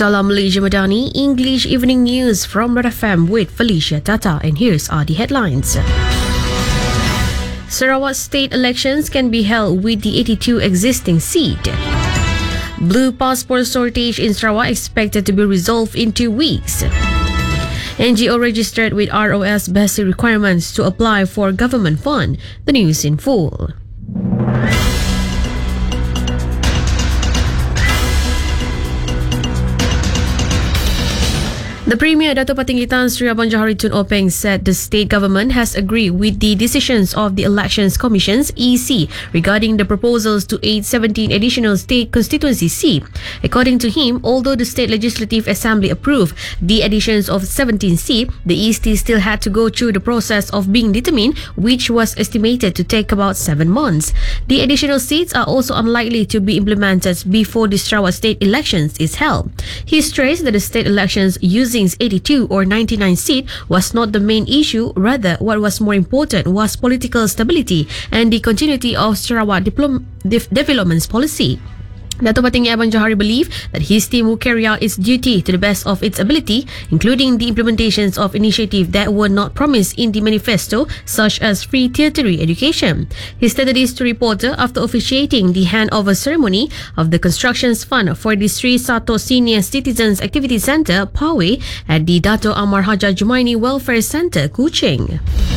Salam Malaysia Madani, English Evening News from Red FM with Felicia Tata, and here's the headlines. Sarawak state elections can be held with the 82 existing seat. Blue passport shortage in Sarawak expected to be resolved in 2 weeks. NGO registered with ROS basic requirements to apply for government fund. The news in full. The Premier Dato' Patinggi Tan Sri Abang Johari Tun Openg said the state government has agreed with the decisions of the Elections Commission's EC regarding the proposals to aid 17 additional state constituency seats. According to him, although the State Legislative Assembly approved the additions of 17 seats, the EC still had to go through the process of being determined, which was estimated to take about 7 months. The additional seats are also unlikely to be implemented before the Sarawak state elections is held. He stressed that the state elections using 82 or 99 seat was not the main issue. Rather, what was more important was political stability and the continuity of Sarawak development policy. Dato' Patinggi Abang Johari believed that his team will carry out its duty to the best of its ability, including the implementations of initiatives that were not promised in the manifesto, such as free tertiary education. He stated this to reporter after officiating the handover ceremony of the Constructions Fund for the Sri Sato Senior Citizens Activity Centre, PAWE, at the Dato' Amar Haja Jumaini Welfare Centre, Kuching.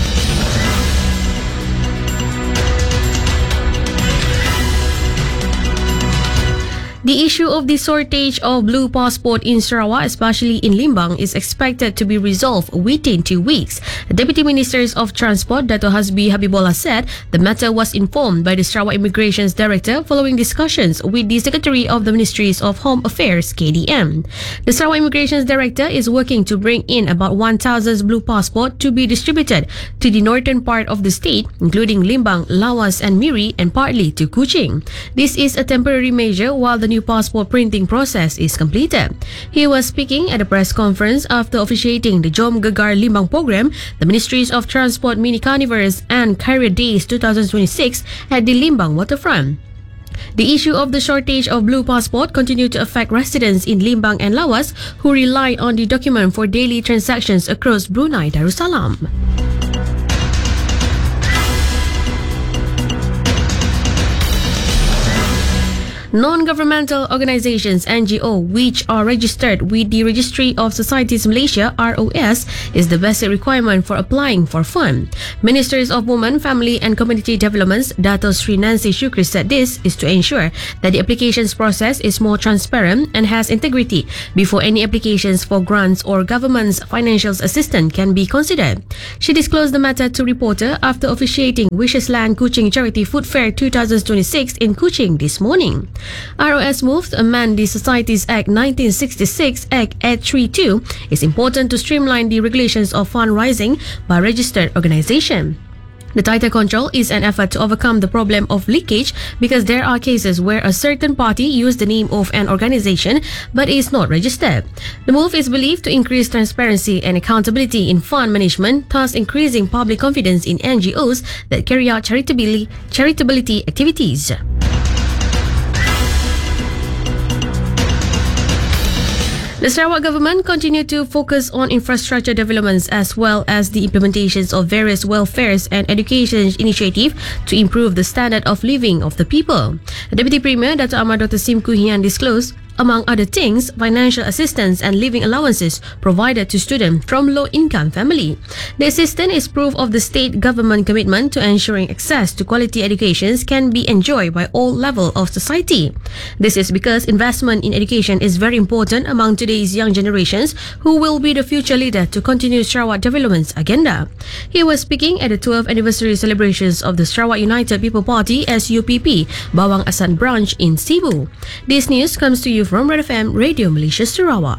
The issue of the shortage of blue passport in Sarawak, especially in Limbang, is expected to be resolved within 2 weeks. The Deputy Ministers of Transport, Dato' Hasbi Habibullah, said the matter was informed by the Sarawak Immigrations Director following discussions with the Secretary of the Ministries of Home Affairs, KDM. The Sarawak Immigrations Director is working to bring in about 1,000 blue passport to be distributed to the northern part of the state, including Limbang, Lawas and Miri, and partly to Kuching. This is a temporary measure while the new passport printing process is completed. He was speaking at a press conference after officiating the Jom Gegar Limbang program, the Ministries of Transport Mini Carnivores and Career Days 2026 at the Limbang waterfront. The issue of the shortage of blue passport continued to affect residents in Limbang and Lawas who rely on the document for daily transactions across Brunei Darussalam. Non-governmental organizations (NGO) which are registered with the Registry of Societies Malaysia (ROS) is the basic requirement for applying for fund. Ministers of Women, Family and Community Developments, Dato' Sri Nancy Shukri, said this is to ensure that the applications process is more transparent and has integrity before any applications for grants or government's financial assistance can be considered. She disclosed the matter to reporter after officiating Wishes Land Kuching Charity Food Fair 2026 in Kuching this morning. ROS moves to amend the Societies Act 1966 Act 832 is important to streamline the regulations of fundraising by registered organisation. The tighter control is an effort to overcome the problem of leakage because there are cases where a certain party used the name of an organisation but is not registered. The move is believed to increase transparency and accountability in fund management, thus increasing public confidence in NGOs that carry out charitability activities. The Sarawak government continued to focus on infrastructure developments as well as the implementations of various welfares and education initiatives to improve the standard of living of the people. The Deputy Premier, Dato' Amar Dr. Sim Kuhian, disclosed, among other things, financial assistance and living allowances provided to students from low-income family. The assistance is proof of the state government commitment to ensuring access to quality educations can be enjoyed by all levels of society. This is because investment in education is very important among today's young generations who will be the future leader to continue Sarawak development's agenda. He was speaking at the 12th anniversary celebrations of the Sarawak United People Party SUPP Bawang Asam branch in Sibu. This news comes to you from Red FM Radio Malaysia Sarawak.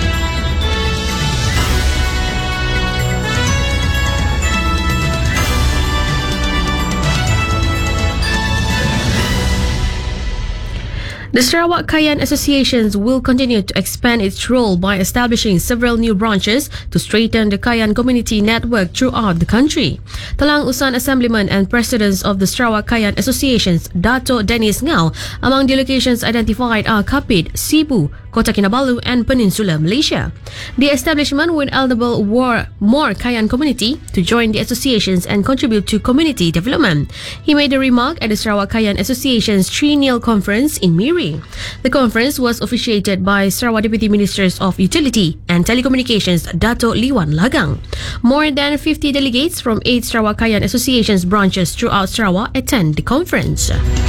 The Sarawak Kayan Associations will continue to expand its role by establishing several new branches to strengthen the Kayan community network throughout the country. Talang Usan Assemblyman and Presidents of the Sarawak Kayan Associations, Dato' Dennis Ngau, among the locations identified are Kapit, Sibu, Kota Kinabalu and Peninsula Malaysia. The establishment would enable more Kayan community to join the associations and contribute to community development. He made a remark at the Sarawak Kayan Association's Triennial Conference in Miri. The conference was officiated by Sarawak Deputy Ministers of Utility and Telecommunications Dato' Liwan Lagang. More than 50 delegates from 8 Sarawak Kayan Associations branches throughout Sarawak attend the conference.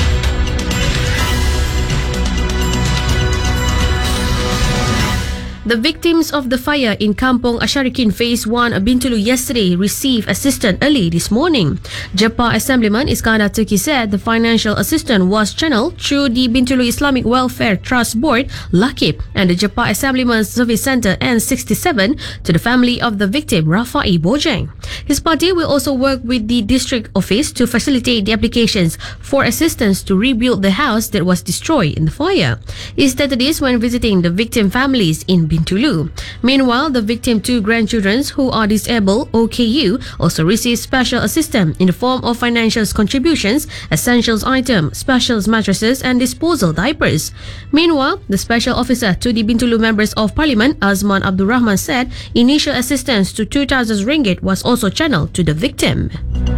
The victims of the fire in Kampong Asharikin Phase 1 Bintulu yesterday received assistance early this morning. Jepah Assemblyman Iskandar Turki said the financial assistance was channeled through the Bintulu Islamic Welfare Trust Board, LAKIB, and the Jepah Assemblyman's Service Centre N67 to the family of the victim, Rafai Bojang. His party will also work with the district office to facilitate the applications for assistance to rebuild the house that was destroyed in the fire. He stated this when visiting the victim families in Bintulu. Meanwhile, the victim 2 grandchildren who are disabled, OKU, also received special assistance in the form of financial contributions, essentials items, special mattresses and disposal diapers. Meanwhile, the special officer to the Bintulu members of parliament, Azman Abdul Rahman, said initial assistance to 2,000 ringgit was also channeled to the victim.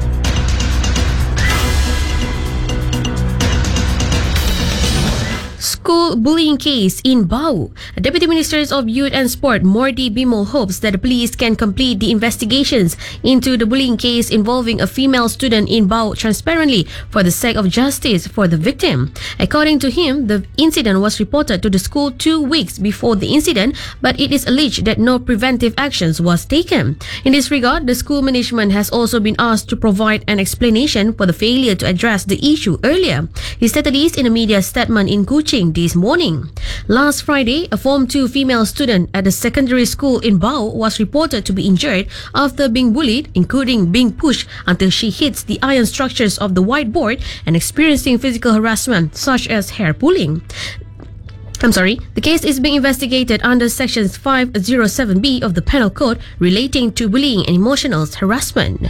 School bullying case in Bau. Deputy Ministers of Youth and Sport Mordi Bimol hopes that the police can complete the investigations into the bullying case involving a female student in Bau transparently for the sake of justice for the victim. According to him, the incident was reported to the school 2 weeks before the incident, but it is alleged that no preventive actions was taken. In this regard, the school management has also been asked to provide an explanation for the failure to address the issue earlier. He stated this in a media statement in Kuching this morning. Last Friday, a Form 2 female student at a secondary school in Bau was reported to be injured after being bullied, including being pushed until she hits the iron structures of the whiteboard and experiencing physical harassment such as hair pulling. The case is being investigated under Sections 507B of the Penal Code relating to bullying and emotional harassment.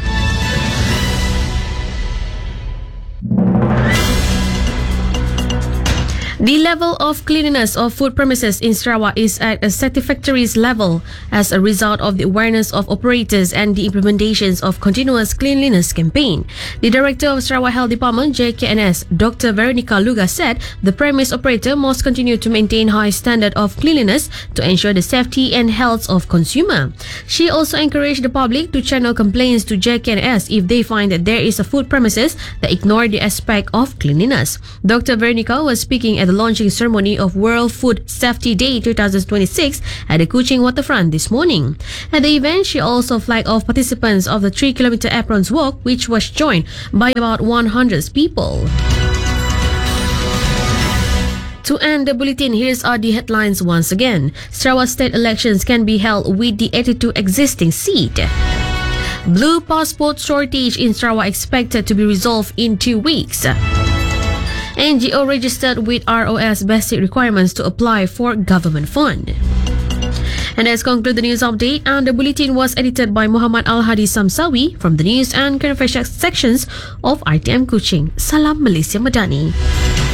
The level of cleanliness of food premises in Sarawak is at a satisfactory level as a result of the awareness of operators and the implementations of continuous cleanliness campaign. The Director of Sarawak Health Department, JKNS, Dr. Veronica Luga, said the premise operator must continue to maintain high standard of cleanliness to ensure the safety and health of consumer. She also encouraged the public to channel complaints to JKNS if they find that there is a food premises that ignore the aspect of cleanliness. Dr. Veronica was speaking at the launching ceremony of World Food Safety Day 2026 at the Kuching waterfront this morning. At the event, she also flagged off participants of the 3-kilometer aprons walk, which was joined by about 100 people. To end the bulletin, here's the headlines once again. Sarawak state elections can be held with the 82 existing seat. Blue passport shortage in Sarawak expected to be resolved in 2 weeks. NGO registered with ROS basic requirements to apply for government fund. And that's conclude the news update, and the bulletin was edited by Muhammad Al-Hadi Samsawi from the news and current affairs sections of RTM Kuching. Salam Malaysia Madani.